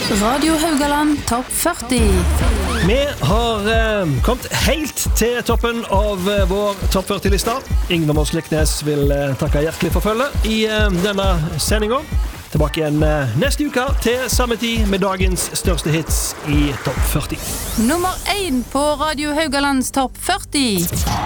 Radio Haugaland Topp 40. Vi har kommet helt til toppen av vår Topp 40-lista. Yngve Moss Leknes vil takke hjertelig for følget i denne sendingen. Tilbake igjen neste uke til samme tid med dagens største hits i Topp 40. Nummer 1 på Radio Haugalands Topp 40.